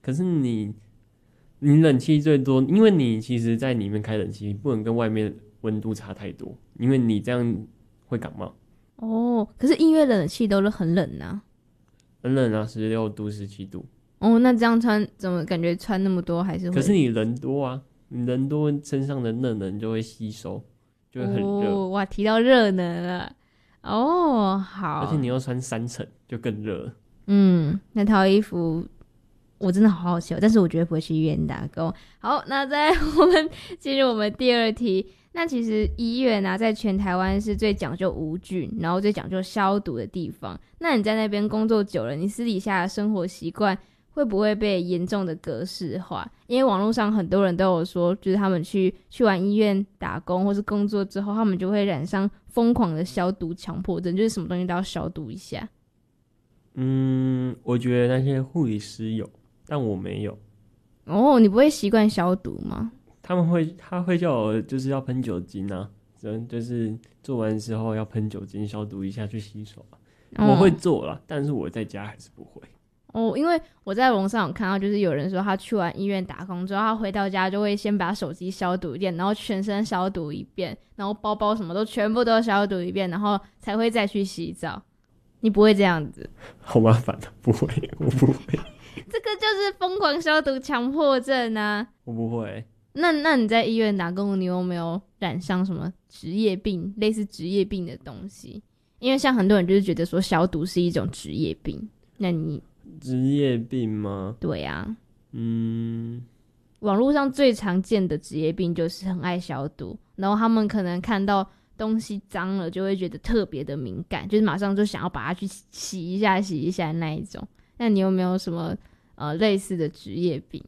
可是你冷气最多，因为你其实在里面开冷气，不能跟外面温度差太多，因为你这样会感冒。 哦，可是音乐冷气都是很冷啊。 很冷啊，16度、17度。 哦，那这样穿怎么感觉穿那么多还是会？ 可是你人多啊，你人多身上的热能就会吸收，就会很热。 哦，哇，提到热能了。哦，好。 而且你又穿3层，就更热了。 那套衣服我真的好好奇哦，但是我绝对不会去医院打工。好，那在我们进入我们第二题。那其实医院啊，在全台湾是最讲究无菌，然后最讲究消毒的地方。那你在那边工作久了，你私底下的生活习惯会不会被严重的格式化？因为网络上很多人都有说，就是他们去完医院打工或是工作之后，他们就会染上疯狂的消毒强迫症，就是什么东西都要消毒一下。 我觉得那些护理师有，但我没有。 哦，你不会习惯消毒吗？ 他会叫我就是要喷酒精啊，就是做完之后要喷酒精消毒一下去洗手啊。我会做啦，但是我在家还是不会。 哦，因为我在网上有看到，就是有人说他去完医院打工之后，他回到家就会先把手机消毒一遍，然后全身消毒一遍，然后包包什么都全部都消毒一遍，然后才会再去洗澡。你不会这样子？ 好麻烦啊，不会，我不会。 这个就是疯狂消毒强迫症啊！ 我不会。 那你在医院打工，你有没有染上什么职业病，类似职业病的东西？因为像很多人就是觉得说消毒是一种职业病，那你职业病吗？ 对啊，网络上最常见的职业病就是很爱消毒，然后他们可能看到东西脏了就会觉得特别的敏感，就是马上就想要把它去洗一下那一种。那你有没有什么类似的职业病？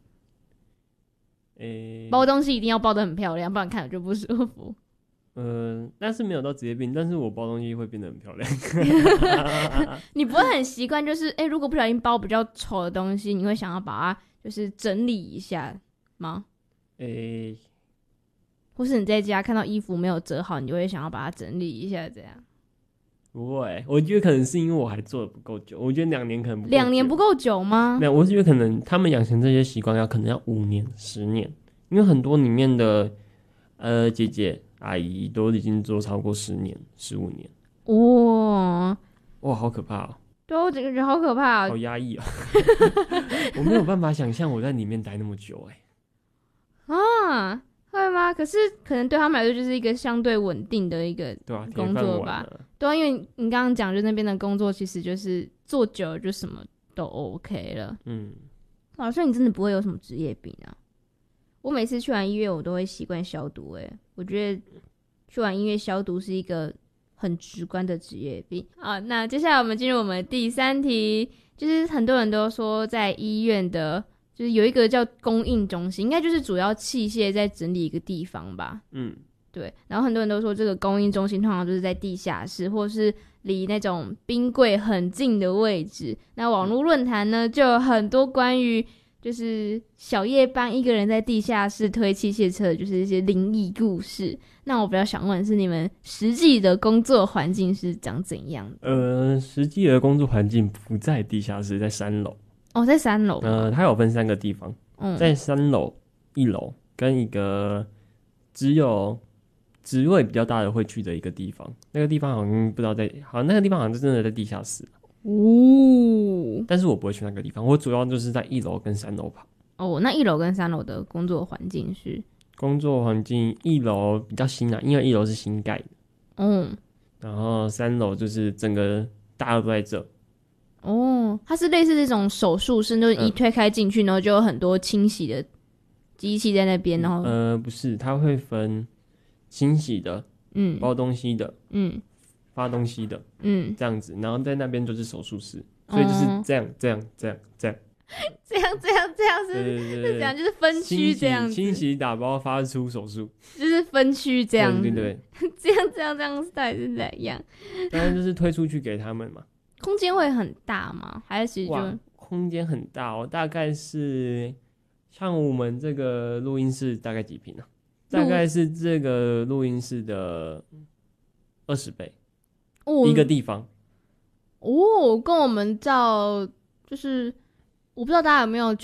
包东西一定要包得很漂亮，不然看着就不舒服。 但是没有到职业病，但是我包东西会变得很漂亮。 你不会很习惯，就是如果不小心包比较丑的东西，你会想要把它就是整理一下吗？或是你在家看到衣服没有折好，你就会想要把它整理一下，这样？ 不会，我觉得可能是因为我还做的不够久，我觉得2年可能不够久。 2年不够久吗？ 没有，我是觉得可能他们养成这些习惯可能要5年、10年，因为很多里面的姐姐阿姨都已经做超过10年、15年。哇，好可怕哦！ 对，我觉得好可怕好压抑哦。我没有办法想象我在里面待那么久啊，会吗？可是可能对他们来说就是一个相对稳定的一个工作吧。对啊，因为你刚刚讲，就那边的工作其实就是做久了就什么都 OK 了。所以你真的不会有什么职业病啊？我每次去完医院，我都会习惯消毒。我觉得去完医院消毒是一个很直观的职业病啊。那接下来我们进入我们第3题，就是很多人都说在医院的。就是有一个叫供应中心，应该就是主要器械在整理一个地方吧。对。然后很多人都说这个供应中心通常就是在地下室，或是离那种冰柜很近的位置。那网络论坛呢，就有很多关于就是小夜班一个人在地下室推器械车的，就是一些灵异故事。那我比较想问的是，你们实际的工作环境是长怎样的？ 实际的工作环境不在地下室，在3楼。 在3楼。 它有分3个地方，在3楼、1楼跟一个只有职位比较大的会去的一个地方。那个地方好像不知道那个地方好像是真的在地下室。但是我不会去那个地方，我主要就是在1楼跟3楼跑。 那1楼跟3楼的工作环境是？ 工作环境1楼比较新因为1楼是新盖的。然后3楼就是整个大家都在这。 它是类似这种手术室，就是一推开进去，然后就有很多清洗的机器在那边，然后不是，它会分清洗的，包东西的，发东西的，这样子，然后在那边就是手术室，所以就是这样是这样，就是分区这样子， 清洗打包发出手术， 就是分区这样子， 对， 这样是到底是怎样？ 当然就是推出去给他们嘛。 空间会很大吗？还是就空间很大大概是像我们这个录音室大概几坪啊？大概是这个录音室的20倍，一个地方。跟我们照就是我不知道大家有没有